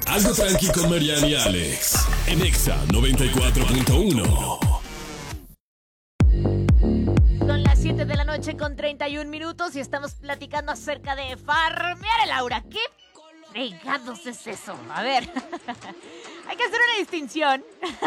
Algo tranqui con Mariana y Alex. En Exa 94.1. Son las 7 de la noche con 31 minutos y estamos platicando acerca de farmear el aura. ¿Qué fregados es eso? A ver, hay que hacer una distinción.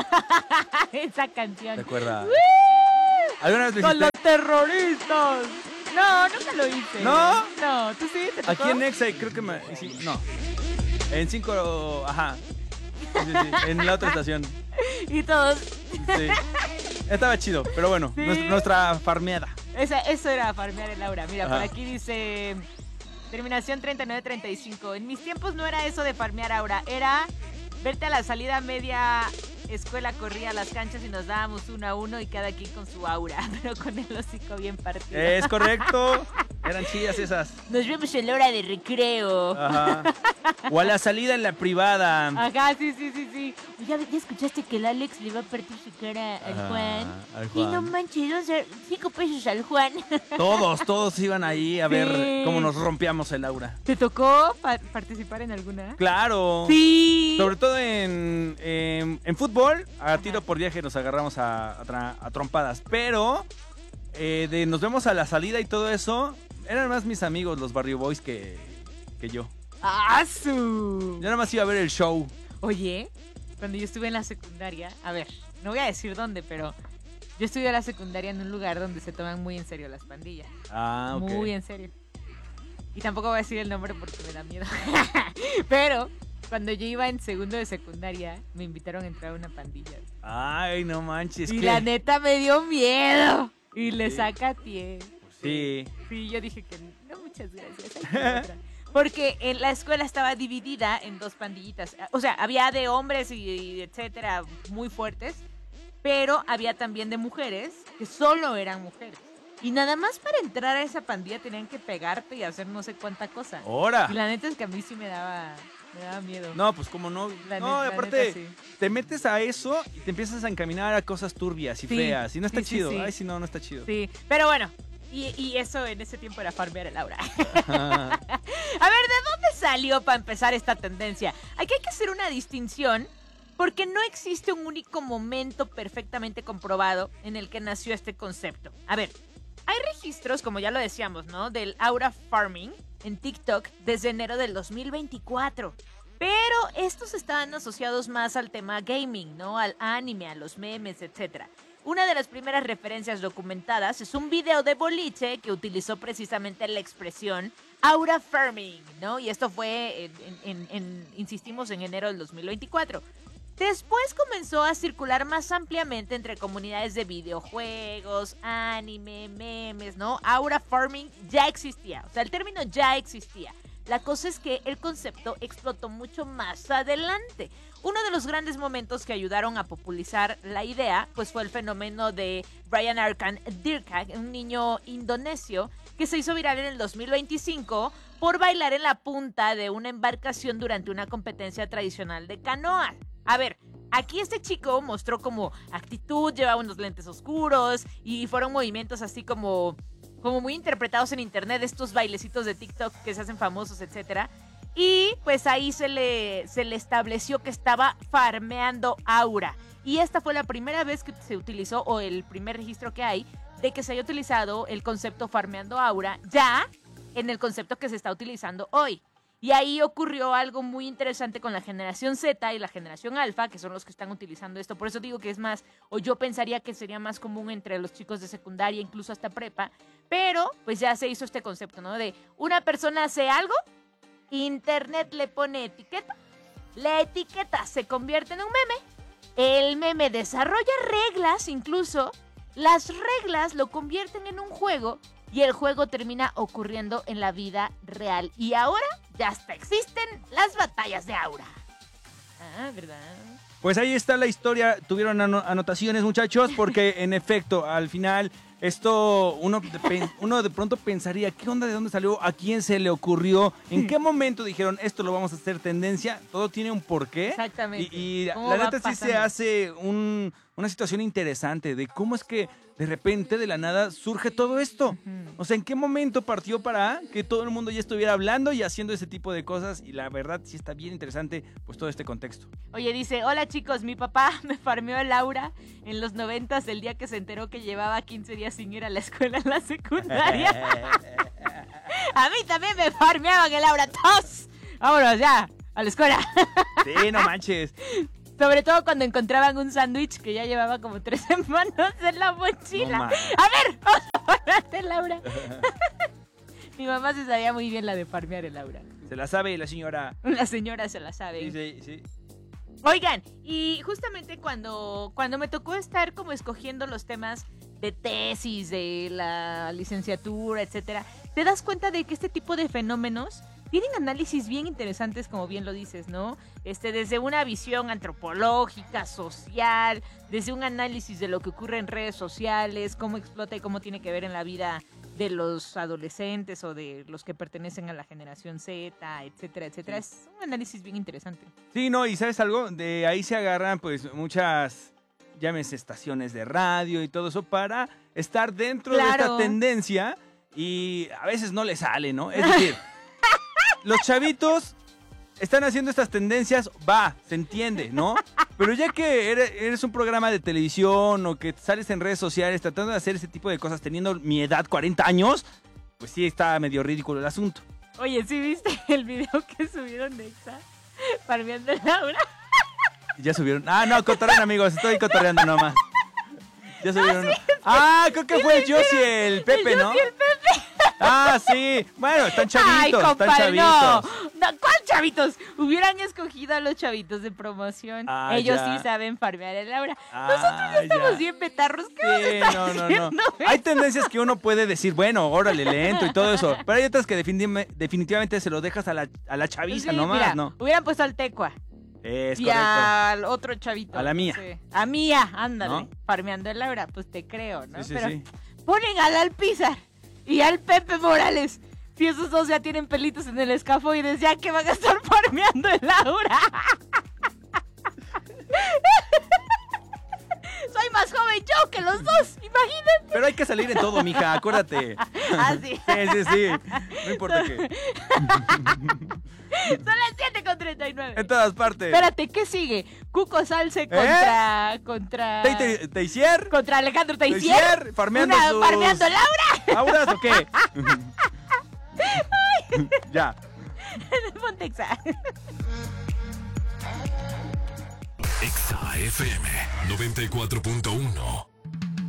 Esa canción. ¿Te acuerdas? ¿Alguna vez lo ¡Con hiciste? los terroristas! No, nunca lo hice. ¿No? No, ¿tú sí? ¿Te tocó? Aquí en Exa creo que no. En 5, ajá. Sí, en la otra estación. Y todos. Sí. Estaba chido, pero bueno, Sí. nuestra farmeada. Eso era farmear el aura. Mira, Ajá. por aquí dice... Terminación 3935. En mis tiempos no era eso de farmear aura. Era verte a la salida media escuela, corría a las canchas y nos dábamos 1-1 y cada quien con su aura, pero con el hocico bien partido. Es correcto. Eran chidas esas. Nos vemos en la hora de recreo. Ajá. O a la salida en la privada. Ajá, sí. ¿Ya escuchaste que el Alex le va a partir su cara al Ajá, Juan? al Sí, no Juan. manches, vamos a dar 5 pesos al Juan. Todos iban ahí a ver Sí. cómo nos rompíamos el aura. ¿Te tocó participar en alguna? Claro. Sí. Sobre todo en fútbol, a tiro por viaje nos agarramos a trompadas. Pero nos vemos a la salida y todo eso, eran más mis amigos, los Barrio Boys, que yo. ¡Asu! Yo nada más iba a ver el show. Oye, cuando yo estuve en la secundaria, a ver, no voy a decir dónde, pero yo estudié en la secundaria en un lugar donde se toman muy en serio las pandillas. Ah, ok. Muy en serio. Y tampoco voy a decir el nombre porque me da miedo. Pero cuando yo iba en segundo de secundaria, me invitaron a entrar a una pandilla. Ay, no manches. Y ¿qué? la neta me dio miedo. Y le Sí. saca tie. Sí. Sí, yo dije que no, muchas gracias. Hay que otra. Porque en la escuela estaba dividida en dos pandillitas. O sea, había de hombres y etcétera, muy fuertes. Pero había también de mujeres, que solo eran mujeres. Y nada más para entrar a esa pandilla tenían que pegarte y hacer no sé cuánta cosa. ¡Hora! Y la neta es que a mí sí me daba miedo. No, pues como no. La No, neta, aparte, la neta, sí. te metes a eso y te empiezas a encaminar a cosas turbias y Sí, feas. Y no está sí, sí, chido. sí. Ay, sí, no está chido. Sí, pero bueno. Y eso en ese tiempo era farmear el aura. Ajá. A ver, ¿de dónde salió para empezar esta tendencia? Aquí hay que hacer una distinción porque no existe un único momento perfectamente comprobado en el que nació este concepto. A ver, hay registros, como ya lo decíamos, ¿no? Del aura farming en TikTok desde enero del 2024. Pero estos estaban asociados más al tema gaming, ¿no? Al anime, a los memes, etc. Una de las primeras referencias documentadas es un video de boliche que utilizó precisamente la expresión aura farming, ¿no? Y esto fue, insistimos, en enero del 2024. Después comenzó a circular más ampliamente entre comunidades de videojuegos, anime, memes, ¿no? Aura farming ya existía, o sea, el término ya existía. La cosa es que el concepto explotó mucho más adelante. Uno de los grandes momentos que ayudaron a popularizar la idea, pues fue el fenómeno de Brian Arkan Dirkak, un niño indonesio que se hizo viral en el 2025 por bailar en la punta de una embarcación durante una competencia tradicional de canoa. A ver, aquí este chico mostró como actitud, llevaba unos lentes oscuros y fueron movimientos así como muy interpretados en internet, estos bailecitos de TikTok que se hacen famosos, etcétera. Y pues ahí se le estableció que estaba farmeando aura. Y esta fue la primera vez que se utilizó, o el primer registro que hay, de que se haya utilizado el concepto farmeando aura ya en el concepto que se está utilizando hoy. Y ahí ocurrió algo muy interesante con la generación Z y la generación Alfa, que son los que están utilizando esto. Por eso digo que es más, o yo pensaría que sería más común entre los chicos de secundaria, incluso hasta prepa. Pero pues ya se hizo este concepto, ¿no? De una persona hace algo, internet le pone etiqueta, la etiqueta se convierte en un meme, el meme desarrolla reglas incluso, las reglas lo convierten en un juego y el juego termina ocurriendo en la vida real. Y ahora ya hasta existen las batallas de aura. Ah, ¿verdad? Pues ahí está la historia. Tuvieron anotaciones, muchachos, porque en efecto, al final, esto uno de pronto pensaría, ¿qué onda? ¿De dónde salió? ¿A quién se le ocurrió? ¿En qué momento dijeron, esto lo vamos a hacer tendencia? Todo tiene un porqué. Exactamente. Y ¿Cómo la va neta sí se pasando? hace una situación interesante de cómo es que de repente, de la nada, surge todo esto. O sea, ¿en qué momento partió para que todo el mundo ya estuviera hablando y haciendo ese tipo de cosas? Y la verdad sí está bien interesante pues todo este contexto. Oye, dice, hola chicos, mi papá me farmeó a Laura en los 90s el día que se enteró que llevaba 15 días sin ir a la escuela en la secundaria. A mí también me farmeaban el Laura. ¡Tos! Vámonos ya, a la escuela. Sí, no manches. Sobre todo cuando encontraban un sándwich que ya llevaba como 3 semanas en la mochila. No, a ver, vamos a hablarte, Laura. Mi mamá se sabía muy bien la de farmear el Laura. Se la sabe la señora. La señora se la sabe. Sí. Oigan, y justamente cuando me tocó estar como escogiendo los temas de tesis, de la licenciatura, etcétera, te das cuenta de que este tipo de fenómenos tienen análisis bien interesantes, como bien lo dices, ¿no? Desde una visión antropológica, social, desde un análisis de lo que ocurre en redes sociales, cómo explota y cómo tiene que ver en la vida de los adolescentes o de los que pertenecen a la generación Z, etcétera, etcétera. Sí. Es un análisis bien interesante. Sí, no, y ¿sabes algo? De ahí se agarran pues muchas, llámese estaciones de radio y todo eso para estar dentro de esta tendencia y a veces no le sale, ¿no? Es decir, los chavitos están haciendo estas tendencias, se entiende, ¿no? Pero ya que eres un programa de televisión o que sales en redes sociales tratando de hacer ese tipo de cosas teniendo mi edad, 40 años, pues sí está medio ridículo el asunto. Oye, ¿sí viste el video que subieron de Exa? Farmeando a Laura. Ya subieron. Ah, no, cotorrean, amigos, estoy cotorreando nomás. Ya subieron. Creo que fue el Josie y el Pepe, ¿no? El Pepe. Ah, sí. Bueno, están chavitos. Ay, compadre, están chavitos. no. ¿Cuál chavitos? Hubieran escogido a los chavitos de promoción. Ellos ya. sí saben farmear el Laura. Nosotros ya estamos bien petarros. ¿Qué vamos a estar haciendo? Hay tendencias que uno puede decir, bueno, órale, lento y todo eso. Pero hay otras que definitivamente se lo dejas a la chaviza Sí, nomás, mira, ¿no? hubieran puesto al Tecua. Es y correcto. al otro chavito. A la Mía. No sé. A Mía, ándale. ¿No? Farmeando el Laura, pues te creo, ¿no? Sí, Pero sí. ponen al Alpizar y al Pepe Morales. Si esos dos ya tienen pelitos en el escafoides, ya que van a estar farmeando el Laura. Soy más joven yo que los dos, imagínate. Pero hay que salir en todo, mija, acuérdate. Ah, sí. Sí. No importa qué. Son las 7:39. En todas partes. Espérate, ¿qué sigue? Cuco Salce contra ¿Teisier? contra Alejandro Teisier. Farmeando sus... ¿Farmeando Laura? ¿Auras o qué? Ya. Ponte Exa. Exa FM 94.1